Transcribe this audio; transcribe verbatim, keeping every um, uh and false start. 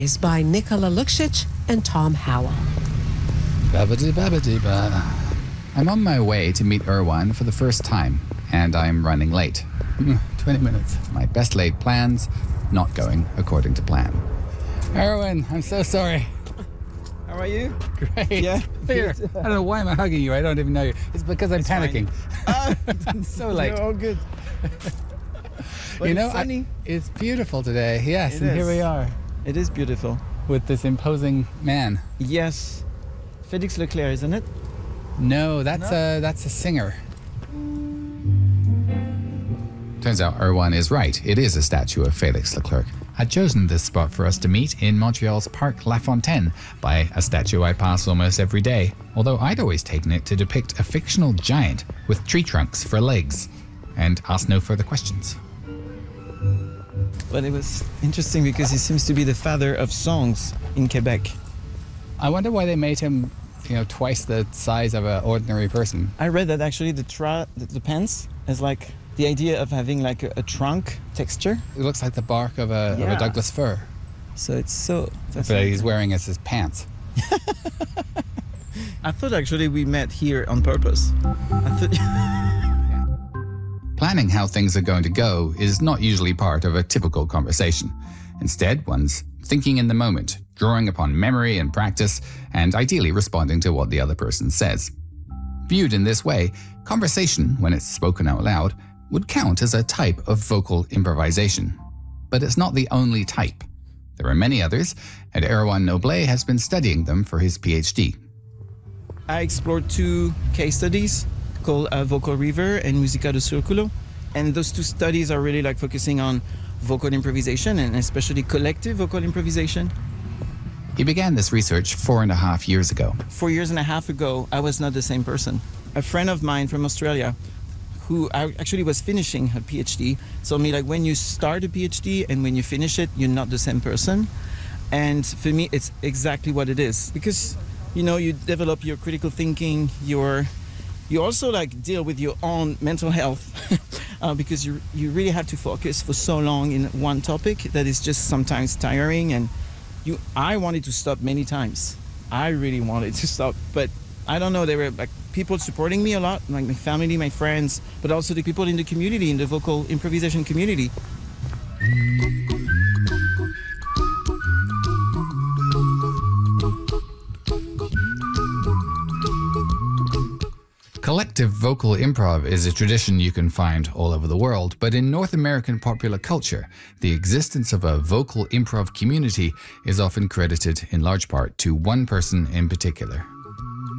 is by Nikola Luksic and Tom Howell. Babidi babidi ba. I'm on my way to meet Erwan for the first time, and I'm running late. twenty minutes. My best laid plans not going according to plan. Erwan, I'm so sorry. How are you? Great. Yeah. Here. I don't know why am I hugging you. I don't even know you. It's because I'm It's panicking. It's so late. You're all good. But you know, it's sunny. I, it's beautiful today. Yes, It and is. here we are It is beautiful. with this imposing man. Yes. Félix Leclerc, isn't it? No, that's No? a that's a singer. Turns out Erwan is right. It is a statue of Félix Leclerc. I'd chosen this spot for us to meet in Montreal's Parc La Fontaine by a statue I pass almost every day, although I'd always taken it to depict a fictional giant with tree trunks for legs, and asked no further questions. But it was interesting because he seems to be the father of songs in Quebec. I wonder why they made him, you know, twice the size of an ordinary person. I read that actually the tra- the, the pants is like the idea of having like a, a trunk texture. It looks like the bark of a, of Yeah. a Douglas fir, So it's so but fascinating. he's wearing as his pants. I thought actually we met here on purpose. I thought Planning how things are going to go is not usually part of a typical conversation. Instead, one's thinking in the moment, drawing upon memory and practice, and ideally responding to what the other person says. Viewed in this way, conversation, when it's spoken out loud, would count as a type of vocal improvisation. But it's not the only type. There are many others, and Erwan Noblet has been studying them for his PhD. I explored two case studies called uh, Vocal River and Musica de Circulo. And those two studies are really like focusing on vocal improvisation and especially collective vocal improvisation. He began this research four and a half years ago. Four years and a half ago, I was not the same person. A friend of mine from Australia who I actually was finishing her PhD told me like when you start a PhD and when you finish it, you're not the same person. And for me, it's exactly what it is because, you know, you develop your critical thinking, your you also like deal with your own mental health uh, because you you really have to focus for so long in one topic that is just sometimes tiring. And you, I wanted to stop many times. I really wanted to stop, but I don't know. There were like people supporting me a lot, like my family, my friends, but also the people in the community, in the vocal improvisation community. Collective vocal improv is a tradition you can find all over the world, but in North American popular culture, the existence of a vocal improv community is often credited in large part to one person in particular.